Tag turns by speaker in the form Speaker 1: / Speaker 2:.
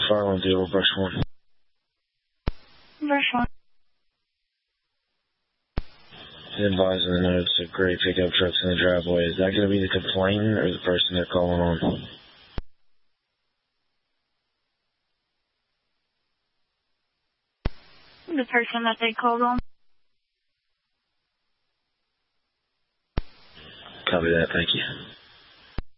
Speaker 1: Fire 1 0, brush 1.
Speaker 2: Brush 1.
Speaker 1: Advising the notes of gray pickup trucks in the driveway. Is that going to be the complainant or the person they're calling on?
Speaker 2: The person that they called on.
Speaker 1: Copy that, thank you.